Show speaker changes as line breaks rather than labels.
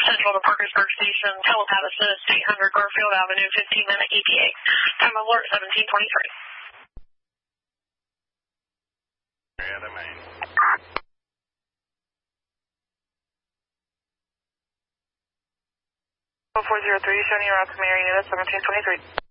Central to Parkersburg Station, telepath assist, 800 Garfield Avenue, 15-minute ETA. Time of alert, 1723.
Area the main.
403, showing you route to Marietta, 1723.